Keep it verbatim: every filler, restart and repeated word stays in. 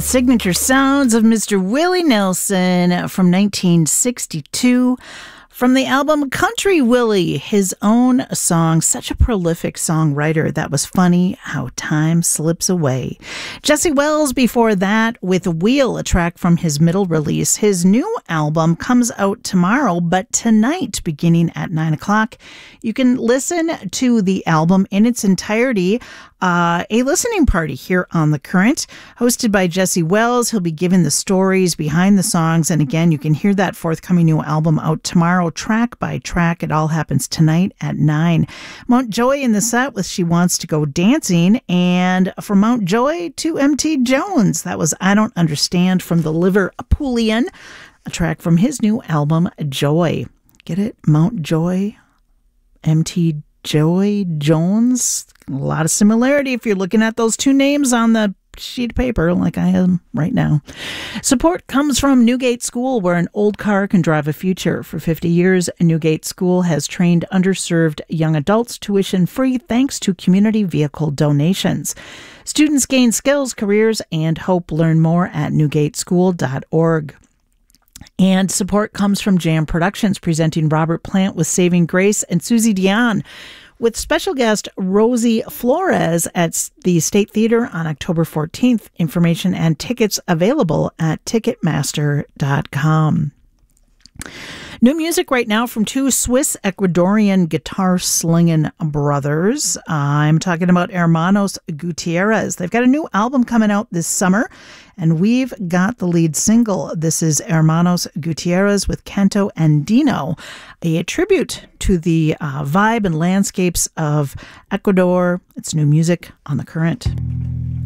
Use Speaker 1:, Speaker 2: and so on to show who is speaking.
Speaker 1: Signature sounds of Mister Willie Nelson from nineteen sixty-two. From the album Country Willie, his own song, such a prolific songwriter. That was Funny How Time Slips Away. Jesse Wells before that with Wheel, a track from his middle release. His new album comes out tomorrow, but tonight, beginning at nine o'clock, you can listen to the album in its entirety. Uh, a listening party here on The Current, hosted by Jesse Wells. He'll be giving the stories behind the songs. And again, you can hear that forthcoming new album out tomorrow, track by track. It all happens tonight at nine. Mount Joy in the set with She Wants to Go Dancing. And from Mount Joy to M T Jones, that was I Don't Understand from the Liverpoolian, a track from his new album, Joy. Get it? Mount Joy, M T Joy Jones. A lot of similarity if you're looking at those two names on the sheet of paper like I am right now. Support comes from Newgate School, where an old car can drive a future. For fifty years, Newgate School has trained underserved young adults tuition free thanks to community vehicle donations. Students gain skills, careers, and hope. Learn more at newgate school dot org. And support comes from Jam Productions, presenting Robert Plant with Saving Grace and Susie Dion, with special guest Rosie Flores at the State Theater on October fourteenth. Information and tickets available at ticketmaster dot com. New music right now from two Swiss-Ecuadorian guitar-slinging brothers. I'm talking about Hermanos Gutierrez. They've got a new album coming out this summer, and we've got the lead single. This is Hermanos Gutierrez with Canto Andino, a tribute to the uh, vibe and landscapes of Ecuador. It's new music on The Current.